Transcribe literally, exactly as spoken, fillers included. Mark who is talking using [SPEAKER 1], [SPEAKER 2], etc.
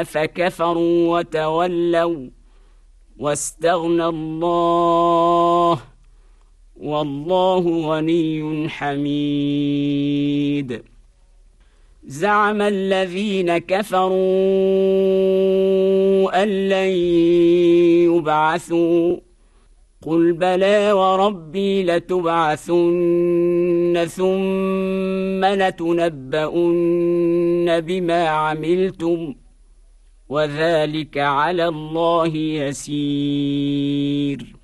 [SPEAKER 1] فكفروا وتولوا واستغنى الله والله غني حميد. زعم الذين كفروا أن لن يبعثوا قل بلى وربي لتبعثن ثم لتنبؤن بما عملتم وذلك على الله يسير.